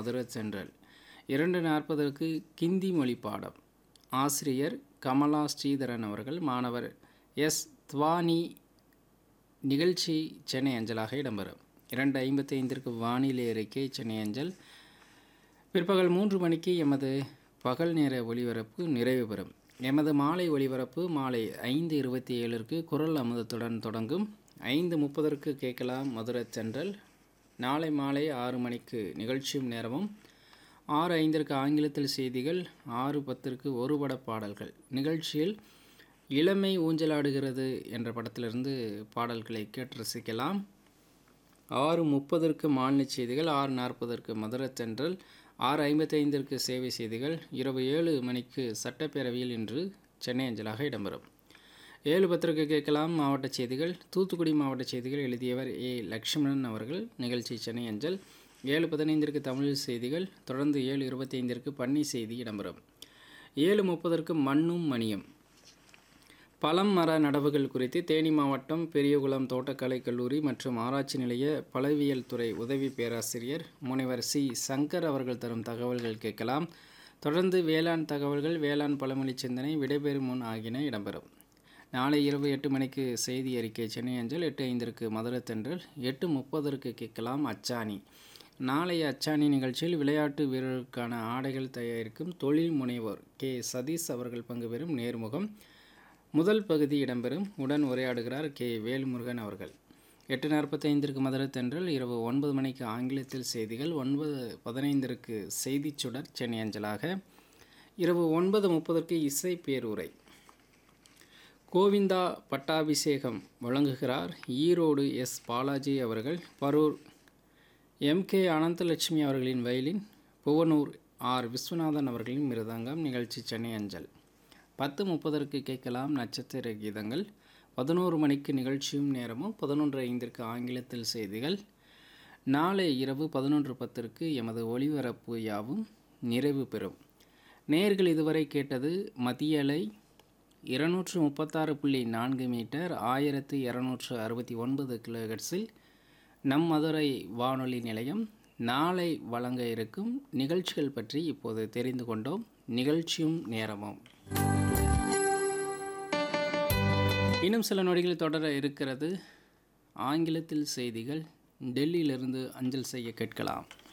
Madurai central. 2:40 Hindi மொழி பாடம். ஆசிரியர் கமலா ஸ்ரீதரன் அவர்கள். மாணவர் எஸ். துவானி. நிகழ்ச்சி சென்னை அஞ்சலாக இடம்பெறும். 2:55 வானிலை அறிக்கை சென்னை அஞ்சல். பிற்பகல் 3 மணிக்கு எமது பகல் நேர ஒலிபரப்பு நிறைவு பெறும். எமது மாலை ஒலிபரப்பு மாலை 5:27 குரல் அமுதத்துடன் தொடங்கும். 5:30 கேட்கலாம் மதுரை சென்ட்ரல். நாளை மாலை 6 மணிக்கு நிகழ்ச்சியும் நேரமும். 6:05 ஆங்கிலத்தில் செய்திகள். 6:10 ஒருபட பாடல்கள். நிகழ்ச்சியில் இளமை ஊஞ்சலாடுகிறது என்ற படத்திலிருந்து பாடல்களை கேட்டு ரசிக்கலாம். 6:30 மாநில செய்திகள். 6:40 மதுரை சென்ட்ரல். 6:55 சேவை செய்திகள். இரவு 7 மணிக்கு சட்டப்பேரவையில் இன்று சென்னை அஞ்சலாக இடம்பெறும். 7:10 கேட்கலாம் மாவட்ட செய்திகள். தூத்துக்குடி மாவட்ட செய்திகள் எழுதியவர் ஏ. லக்ஷ்மணன் அவர்கள். நிகழ்ச்சி சென்னை அஞ்சல். 7:15 தமிழ் செய்திகள். தொடர்ந்து 7:25 பண்ணை செய்தி இடம்பெறும். 7:30 மண்ணும் மணியும். பழம் மர நடவுகள் குறித்து தேனி மாவட்டம் பெரியகுளம் தோட்டக்கலை கல்லூரி மற்றும் ஆராய்ச்சி நிலைய பழவியல் துறை உதவி பேராசிரியர் முனைவர் சி. சங்கர் அவர்கள் தரும் தகவல்கள் கேட்கலாம். தொடர்ந்து வேளாண் தகவல்கள், வேளாண் பழமொழி சிந்தனை, விடைபெறும் முன் ஆகியன இடம்பெறும். நாளை இரவு 8 மணிக்கு செய்தி அறிக்கை சென்னை அஞ்சல். 8:05 மதுரை தென்றல். 8:30 கேட்கலாம் அச்சாணி. நாளைய அச்சாணி நிகழ்ச்சியில் விளையாட்டு வீரர்களுக்கான ஆடைகள் தயாரிக்கும் தொழில் முனைவோர் கே. சதீஷ் அவர்கள் பங்கு பெறும் நேர்முகம் முதல் பகுதி இடம்பெறும். உடன் உரையாடுகிறார் கே. வேல்முருகன் அவர்கள். 8:45 மதுரை தென்றல். இரவு 9 மணிக்கு ஆங்கிலத்தில் செய்திகள். 9:15 செய்திச் சுடர் சென்னை அஞ்சலாக. இரவு 9:30 இசை பேருரை. கோவிந்தா பட்டாபிஷேகம் வழங்குகிறார் ஈரோடு எஸ். பாலாஜி அவர்கள். பரூர் எம்.கே. அனந்தலட்சுமி அவர்களின் வயலின். புவனூர் ஆர். விஸ்வநாதன் அவர்களின் மிருதங்கம். நிகழ்ச்சி சென்னை அஞ்சல். 10:30 கேட்கலாம் நட்சத்திர கீதங்கள். 11 மணிக்கு நிகழ்ச்சியும் நேரமும். 11:05 ஆங்கிலத்தில் செய்திகள். நாளை இரவு 11:10 எமது ஒலிபரப்பு யாவும் நிறைவு பெறும். நேயர்கள் இதுவரை கேட்டது மத்திய அலை 236.4 மீட்டர் 1269 கிலோஹெர்ட்ஸில் நம் மதுரை வானொலி நிலையம் நாளை வழங்க இருக்கும் நிகழ்ச்சிகள் பற்றி இப்போது தெரிந்து கொண்டோம். நிகழ்ச்சியும் நேரமும் இன்னும் சில நொடிகள் தொடர இருக்கிறது. ஆங்கிலத்தில் செய்திகள் டெல்லியிலிருந்து அஞ்சல் செய்ய கேட்கலாம்.